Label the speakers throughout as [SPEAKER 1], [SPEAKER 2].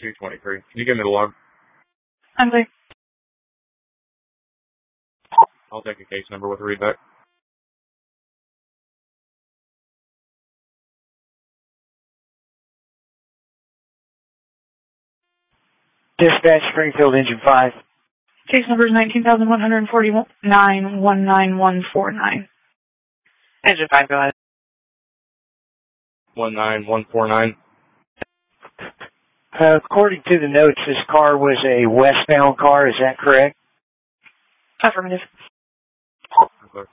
[SPEAKER 1] 223. Can you give me the log?
[SPEAKER 2] I'm clear.
[SPEAKER 1] I'll take a case number with a readback.
[SPEAKER 3] Dispatch Springfield Engine 5.
[SPEAKER 2] Case number is 19,149,19149. Engine 5, go ahead.
[SPEAKER 1] 19149.
[SPEAKER 3] According to the notes, this car was a westbound car. Is that correct?
[SPEAKER 2] Affirmative.
[SPEAKER 1] Okay.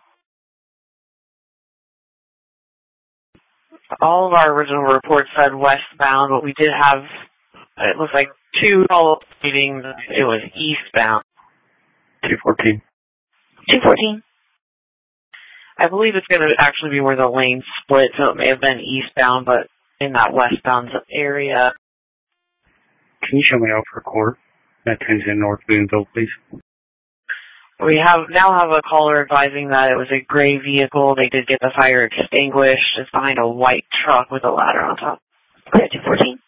[SPEAKER 4] All of our original reports said westbound, but we did have, it looks like 2 follow-up meetings. It was eastbound.
[SPEAKER 3] 214.
[SPEAKER 2] 214.
[SPEAKER 4] I believe it's going to actually be where the lanes split, so it may have been eastbound, but in that westbound area.
[SPEAKER 5] Can you show me out for court at 1010 North Boonville, please?
[SPEAKER 4] We now have a caller advising that it was a gray vehicle. They did get the fire extinguished. It's behind a white truck with a ladder on top.
[SPEAKER 2] Clear 214.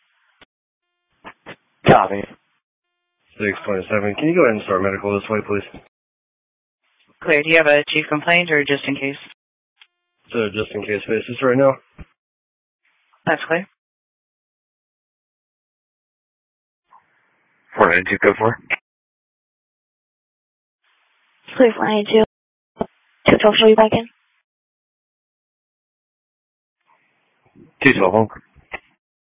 [SPEAKER 3] Copy.
[SPEAKER 5] 627. Can you go ahead and start medical this way, please?
[SPEAKER 4] Clear. Do you have a chief complaint or just in case?
[SPEAKER 5] So just in case basis right now.
[SPEAKER 4] That's clear.
[SPEAKER 3] 492 code 4.
[SPEAKER 2] Clear 492. 212, show you back in.
[SPEAKER 3] 212 home.